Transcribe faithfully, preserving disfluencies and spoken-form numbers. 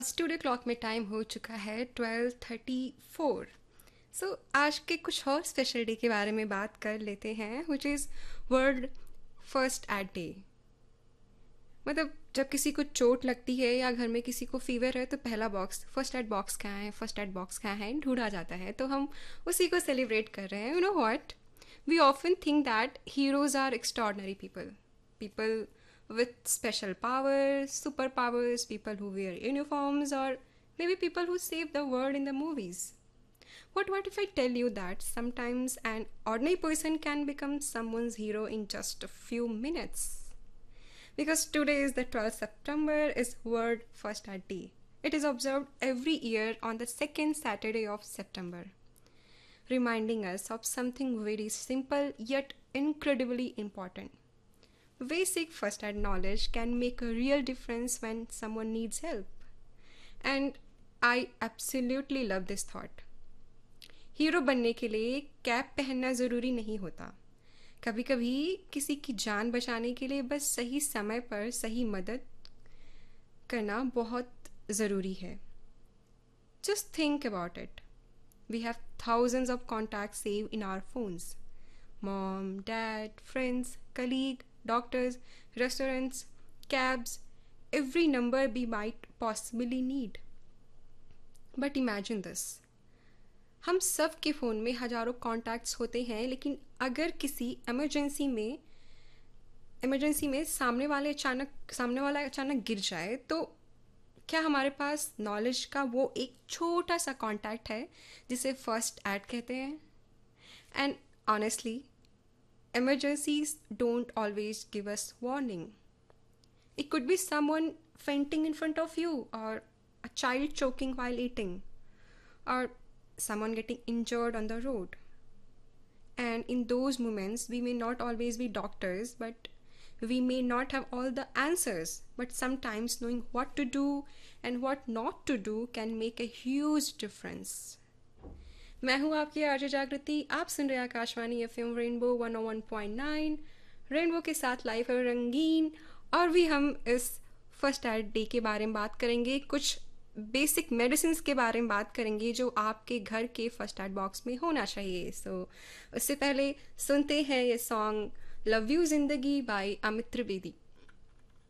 Studio clock में time हो चुका है ट्वेल्व थर्टी फोर। सो आज के कुछ और स्पेशल डे के बारे में बात कर लेते हैं, which is world first aid day. मतलब जब किसी को चोट लगती है या घर में किसी को फीवर है तो पहला बॉक्स फर्स्ट एड बॉक्स कहाँ है, फर्स्ट एड बॉक्स कहाँ है ढूंढा जाता है। तो हम उसी को सेलिब्रेट कर रहे हैं। You know what, we often think that heroes are extraordinary people, people with special powers, superpowers, people who wear uniforms, or maybe people who save the world in the movies. What what if I tell you that sometimes an ordinary person can become someone's hero in just a few minutes? Because today is the twelfth of September, is World First Aid Day. It is observed every year on the second Saturday of September, reminding us of something very simple yet incredibly important. Basic first aid knowledge can make a real difference when someone needs help. And I absolutely love this thought. Hero बनने के लिए cap पहनना ज़रूरी नहीं होता। कभी कभी किसी की जान बचाने के लिए बस सही समय पर सही मदद करना बहुत ज़रूरी है। Just think about it. We have thousands of contacts saved in our phones. Mom, dad, friends, colleague, doctors, restaurants, cabs, every number we might possibly need. But imagine this. हम सब के फ़ोन में हज़ारों कॉन्टैक्ट्स होते हैं, लेकिन अगर किसी इमरजेंसी में इमरजेंसी में सामने वाले अचानक सामने वाला अचानक गिर जाए तो क्या हमारे पास नॉलेज का वो एक छोटा सा कॉन्टैक्ट है जिसे फर्स्ट एड कहते हैं? And honestly, emergencies don't always give us warning. It could be someone fainting in front of you, or a child choking while eating, or someone getting injured on the road. And in those moments, we may not always be doctors, but we may not have all the answers. But sometimes knowing what to do and what not to do can make a huge difference. मैं हूँ आपकी RJ जागृति। आप सुन रहे हैं Akashvani F M rainbow one ओ one point nine. Rainbow के साथ life है रंगीन। और भी हम इस फर्स्ट एड डे के बारे में बात करेंगे, कुछ बेसिक मेडिसिन के बारे में बात करेंगे जो आपके घर के फर्स्ट एड बॉक्स में होना चाहिए। सो so, उससे पहले सुनते हैं ये सॉन्ग लव यू जिंदगी बाय अमित त्रिवेदी।